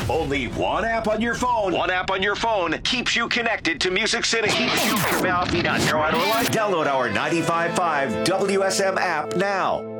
Only one app on your phone. One app on your phone keeps you connected to Music City. Keeps you Download our 95.5 WSM app now.